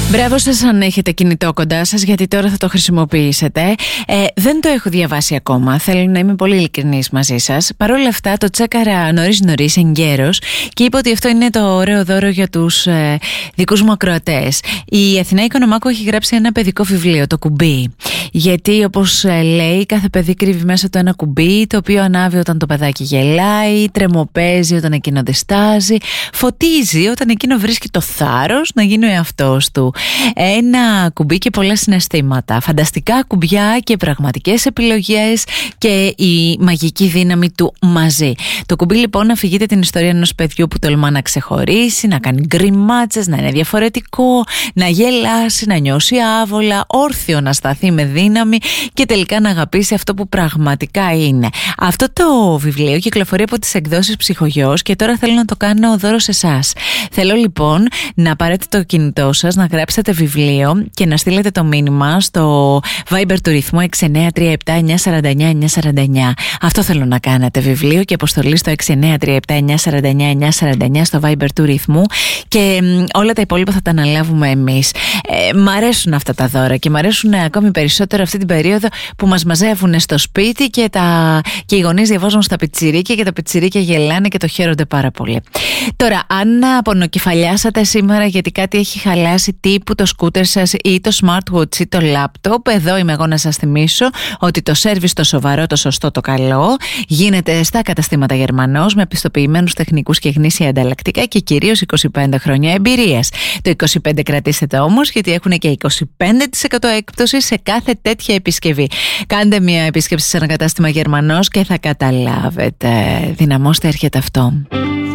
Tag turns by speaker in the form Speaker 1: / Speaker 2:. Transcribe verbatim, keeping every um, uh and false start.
Speaker 1: Μπράβο σας αν έχετε κινητό κοντά σας, γιατί τώρα θα το χρησιμοποιήσετε. Ε, δεν το έχω διαβάσει ακόμα, θέλω να είμαι πολύ ειλικρινής μαζί σας. Παρ' όλα αυτά το τσέκαρα νωρίς νωρίς εγκαίρος και είπα ότι αυτό είναι το ωραίο δώρο για τους ε, δικούς μου ακροατές. Η Αθηνά Οικονομάκου έχει γράψει ένα παιδικό βιβλίο, το κουμπί. Γιατί όπως ε, λέει, κάθε παιδί κρύβει μέσα του ένα κουμπί, το οποίο ανάβει όταν το παιδάκι γελάει, τρεμοπαίζει όταν εκείνο διστάζει, φωτίζει όταν εκείνο βρίσκει το θάρρος να γίνει ο εαυτός του. Ένα κουμπί και πολλά συναισθήματα, φανταστικά κουμπιά και πραγματικές επιλογές και η μαγική δύναμη του μαζί. Το κουμπί λοιπόν αφηγείται την ιστορία ενός παιδιού που τολμά να ξεχωρίσει, να κάνει γκριμάτσες, να είναι διαφορετικό, να γελάσει, να νιώσει άβολα, όρθιο να σταθεί με δύναμη και τελικά να αγαπήσει αυτό που πραγματικά είναι. Αυτό το βιβλίο κυκλοφορεί από τις εκδόσεις Ψυχογιός και τώρα θέλω να το κάνω δώρο σε εσάς. Θέλω λοιπόν να πάρετε το κινητό σας, να γράψετε βιβλίο και να στείλετε το μήνυμα στο Viber του ρυθμού έξι εννιά τρία επτά εννιά τέσσερα εννιά εννιά τέσσερα εννιά. Αυτό θέλω να κάνετε, βιβλίο και αποστολή στο έξι εννιά τρία επτά εννιά τέσσερα εννιά εννιά τέσσερα εννιά στο Viber του ρυθμού και όλα τα υπόλοιπα θα τα αναλάβουμε εμείς. Ε, μ' αρέσουν αυτά τα δώρα και μ' αρέσουν ακόμη περισσότερο αυτή την περίοδο που μας μαζεύουν στο σπίτι και, τα... και οι γονείς διαβάζουν στα πιτσιρίκια και τα πιτσιρίκια γελάνε και το χαίρονται πάρα πολύ. Τώρα, αν απονοκεφαλιάσατε σήμερα γιατί κάτι έχει χαλάσει τύπου το σκούτερ σας ή το smartwatch ή το laptop, εδώ είμαι εγώ να σας θυμίσω ότι το σέρβις το σοβαρό, το σωστό, το καλό γίνεται στα καταστήματα Γερμανός με πιστοποιημένους τεχνικούς και γνήσια ανταλλακτικά και κυρίως είκοσι πέντε χρόνια εμπειρίας. Το είκοσι πέντε κρατήστε το όμως, γιατί έχουν και είκοσι πέντε τοις εκατό έκπτωση σε κάθε τέτοια επισκευή. Κάντε μια επίσκεψη σε ένα κατάστημα Γερμανός και θα καταλάβετε. Δυναμώστε, έρχεται αυτό.